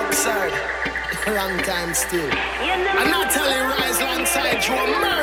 Long time still. And Natalie rise alongside you.